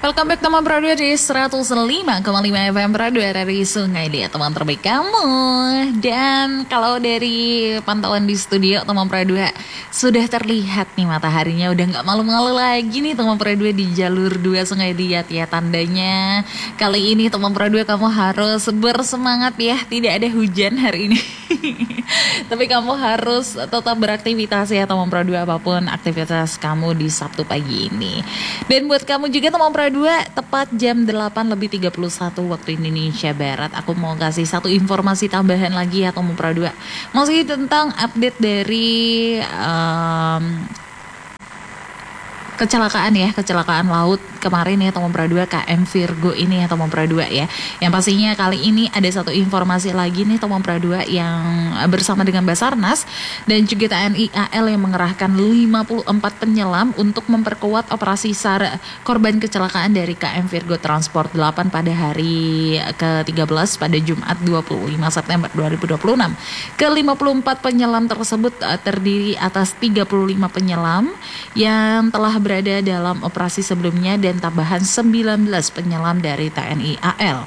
Welcome back teman Pro 2 di 105,5 FM Pro 2 dari Sungai Liat, teman terbaik kamu. Dan kalau dari pantauan di studio teman Pro 2 sudah terlihat nih mataharinya udah gak malu-malu lagi nih teman Pro 2 di jalur 2 Sungai Liat ya. Tandanya kali ini teman Pro 2 kamu harus bersemangat ya, tidak ada hujan hari ini. Tapi kamu harus tetap beraktivitas ya teman Pro 2, apapun aktivitas kamu di Sabtu pagi ini. Dan buat kamu juga teman Pro 2, tepat jam 8:31 waktu Indonesia Barat, aku mau kasih satu informasi tambahan lagi ya teman Pro 2. Masih tentang update dari kecelakaan laut kemarin ya teman Pro 2, KM Virgo ini ya teman Pro 2 ya. Yang pastinya kali ini ada satu informasi lagi nih teman Pro 2 yang bersama dengan Basarnas dan juga TNI AL yang mengerahkan 54 penyelam untuk memperkuat operasi SAR korban kecelakaan dari KM Virgo Transport 8 pada hari ke-13 pada Jumat 25 September 2026. Ke-54 penyelam tersebut terdiri atas 35 penyelam yang telah berada dalam operasi sebelumnya dan tambahan 19 penyelam dari TNI AL.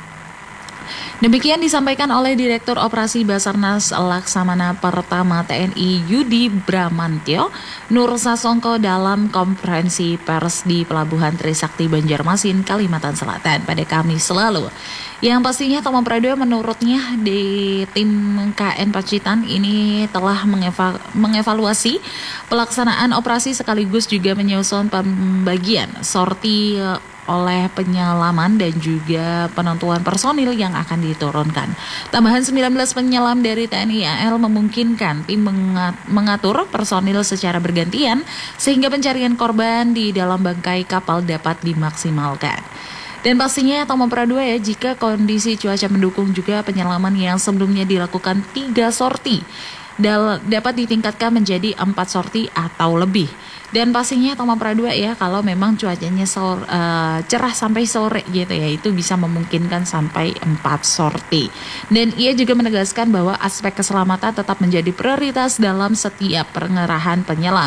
Demikian disampaikan oleh Direktur Operasi Basarnas Laksamana Pertama TNI Yudi Bramantyo Nur Sasongko dalam konferensi pers di Pelabuhan Trisakti Banjarmasin, Kalimantan Selatan pada Kamis lalu. Yang pastinya teman Pro 2 menurutnya di tim KN Pacitan ini telah mengevaluasi pelaksanaan operasi sekaligus juga menyusun pembagian sorti oleh penyelaman dan juga penentuan personil yang akan diturunkan. Tambahan 19 penyelam dari TNI AL memungkinkan tim mengatur personil secara bergantian sehingga pencarian korban di dalam bangkai kapal dapat dimaksimalkan. Dan pastinya teman Pro 2 ya, jika kondisi cuaca mendukung juga penyelaman yang sebelumnya dilakukan 3 sorti dapat ditingkatkan menjadi 4 sorti atau lebih. Dan pastinya teman Pro 2 ya, kalau memang cuacanya cerah sampai sore gitu ya, itu bisa memungkinkan sampai 4 sorti. Dan ia juga menegaskan bahwa aspek keselamatan tetap menjadi prioritas dalam setiap pengerahan penyelam.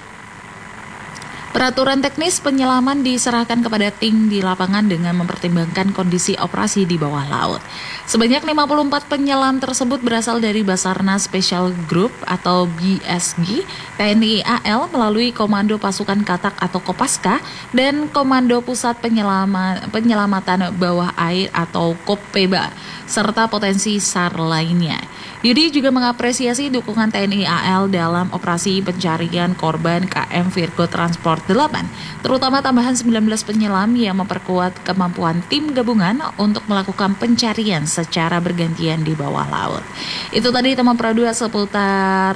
Peraturan teknis penyelaman diserahkan kepada tim di lapangan dengan mempertimbangkan kondisi operasi di bawah laut. Sebanyak 54 penyelam tersebut berasal dari Basarnas Special Group atau BSG, TNI AL melalui Komando Pasukan Katak atau Kopaska, dan Komando Pusat Penyelamatan Bawah Air atau Kopeba, serta potensi SAR lainnya. Yudi juga mengapresiasi dukungan TNI AL dalam operasi pencarian korban KM Virgo Transport 8, terutama tambahan 19 penyelam yang memperkuat kemampuan tim gabungan untuk melakukan pencarian secara bergantian di bawah laut. Itu tadi teman Pro 2 seputar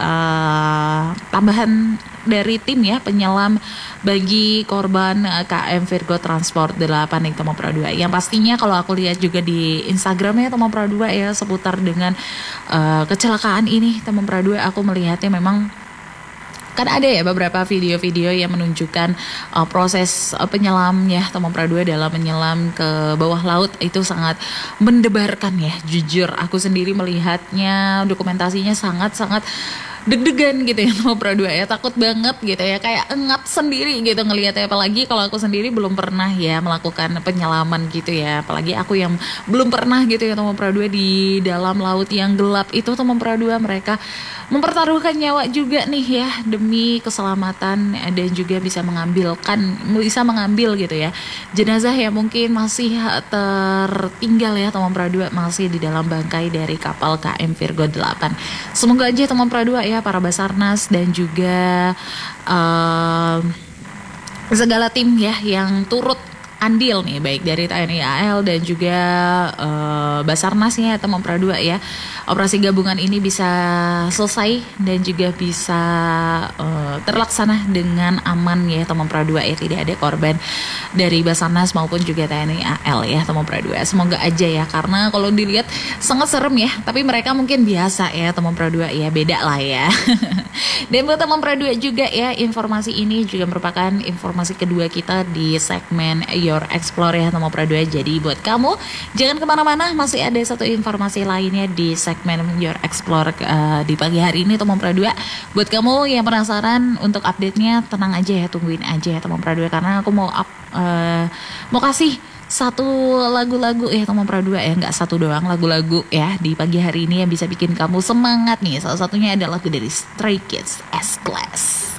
tambahan dari tim ya penyelam bagi korban KM Virgo Transport 8 yang teman Pro 2. Yang pastinya kalau aku lihat juga di Instagramnya teman Pro 2 ya seputar dengan kecelakaan ini teman Pro 2, aku melihatnya memang kan ada ya beberapa video-video yang menunjukkan proses penyelam ya teman Pro 2 dalam menyelam ke bawah laut. Itu sangat mendebarkan ya, jujur aku sendiri melihatnya, dokumentasinya sangat-sangat deg-degan gitu ya teman Pro 2 ya, takut banget gitu ya, kayak engap sendiri gitu ngelihatnya, apalagi kalau aku sendiri belum pernah ya melakukan penyelaman gitu ya, apalagi aku yang belum pernah gitu ya teman Pro 2 di dalam laut yang gelap itu teman Pro 2, mereka mempertaruhkan nyawa juga nih ya demi keselamatan dan juga bisa mengambil gitu ya jenazah yang mungkin masih tertinggal ya teman Pro 2, masih di dalam bangkai dari kapal KM Virgo 8. Semoga aja teman Pro 2 ya, para Basarnas dan juga segala tim ya yang turut andil nih, baik dari TNI AL dan juga Basarnasnya teman Pro 2 ya, operasi gabungan ini bisa selesai dan juga bisa terlaksana dengan aman ya teman Pro 2 ya, tidak ada korban dari Basarnas maupun juga TNI AL ya teman Pro 2. Semoga aja ya, karena kalau dilihat sangat serem ya, tapi mereka mungkin biasa ya teman Pro 2 ya, beda lah ya. Dan buat teman Pro 2 juga ya, informasi ini juga merupakan informasi kedua kita di segmen Your Explore ya teman Pradua. Jadi buat kamu jangan kemana-mana, masih ada satu informasi lainnya di segmen Your Explore di pagi hari ini teman Pradua. Buat kamu yang penasaran untuk update-nya, tenang aja ya, tungguin aja ya teman Pradua, karena aku mau kasih satu lagu-lagu ya teman Pradua ya, nggak satu doang lagu-lagu ya di pagi hari ini yang bisa bikin kamu semangat nih. Salah satunya adalah lagu dari Stray Kids, S-Class.